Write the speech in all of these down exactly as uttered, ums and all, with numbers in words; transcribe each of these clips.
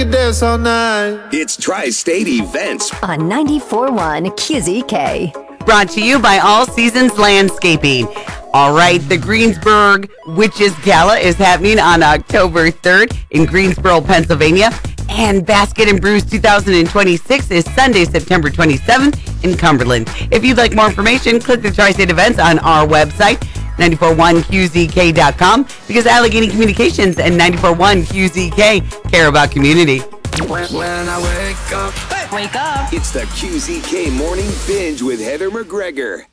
dance all night. It's Tri-State Events on ninety-four point one Q Z K. Brought to you by All Seasons Landscaping. All right, the Greensburg Witches Gala is happening on October third in Greensboro, Pennsylvania. And Basket and Brews two thousand twenty-six is Sunday, September twenty-seventh in Cumberland. If you'd like more information, click the Tri-State Events on our website, ninety-four point one Q Z K dot com, because Allegheny Communications and ninety-four point one Q Z K care about community. When, when I wake up, hey, wake up. It's the Q Z K Morning Binge with Heather McGregor.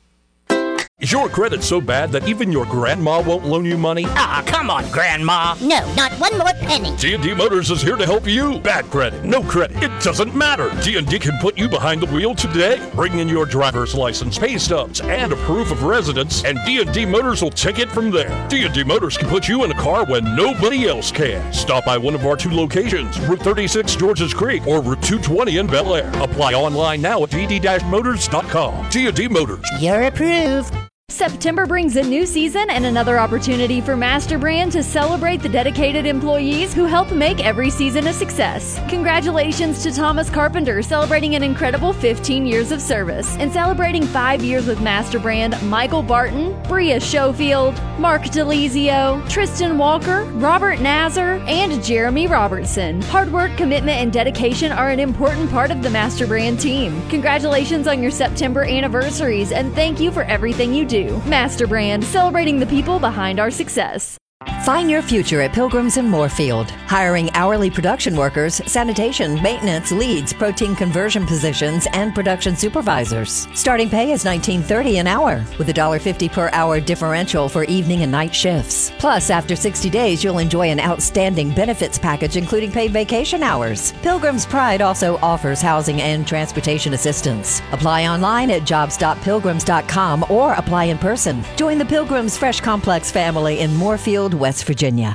Is your credit so bad that even your grandma won't loan you money? Ah, come on, Grandma. No, not one more penny. D and D Motors is here to help you. Bad credit, no credit, it doesn't matter. D and D can put you behind the wheel today. Bring in your driver's license, pay stubs, and a proof of residence, and D and D Motors will take it from there. D and D Motors can put you in a car when nobody else can. Stop by one of our two locations, Route thirty-six Georges Creek or Route two twenty in Bel Air. Apply online now at d d motors dot com. D and D Motors. You're approved. September brings a new season and another opportunity for MasterBrand to celebrate the dedicated employees who help make every season a success. Congratulations to Thomas Carpenter, celebrating an incredible fifteen years of service. And celebrating five years with MasterBrand, Michael Barton, Bria Schofield, Mark DeLizio, Tristan Walker, Robert Nazar, and Jeremy Robertson. Hard work, commitment, and dedication are an important part of the MasterBrand team. Congratulations on your September anniversaries, and thank you for everything you do. MasterBrand, celebrating the people behind our success. Find your future at Pilgrims in Moorfield. Hiring hourly production workers, sanitation, maintenance, leads, protein conversion positions, and production supervisors. Starting pay is nineteen thirty an hour, with a one dollar fifty per hour differential for evening and night shifts. Plus, after sixty days, you'll enjoy an outstanding benefits package, including paid vacation hours. Pilgrim's Pride also offers housing and transportation assistance. Apply online at jobs dot pilgrims dot com or apply in person. Join the Pilgrims Fresh Complex family in Moorfield, West Virginia.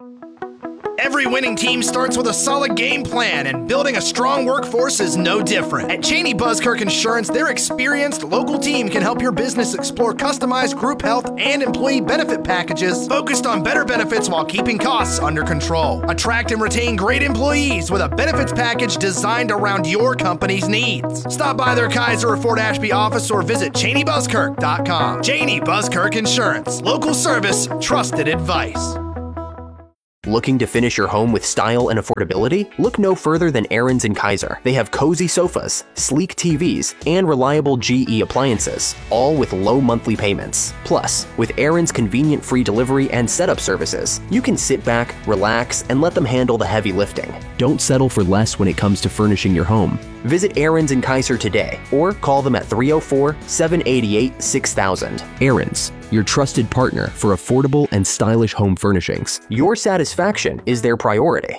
Every winning team starts with a solid game plan, and building a strong workforce is no different. At Cheney Buskirk Insurance, their experienced local team can help your business explore customized group health and employee benefit packages focused on better benefits while keeping costs under control. Attract and retain great employees with a benefits package designed around your company's needs. Stop by their Kaiser or Fort Ashby office or visit Cheney Buskirk dot com. Cheney Buskirk Insurance. Local service, trusted advice. Looking to finish your home with style and affordability? Look no further than Aaron's and Kaiser. They have cozy sofas, sleek T Vs, and reliable G E appliances, all with low monthly payments. Plus, with Aaron's convenient free delivery and setup services, you can sit back, relax, and let them handle the heavy lifting. Don't settle for less when it comes to furnishing your home. Visit Aaron's and Kaiser today, or call them at three oh four, seven eight eight, six thousand. Aaron's, your trusted partner for affordable and stylish home furnishings. Your satisfaction is their priority.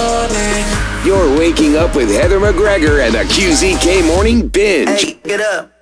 You're waking up with Heather McGregor and the Q Z K Morning Binge. Hey, get up.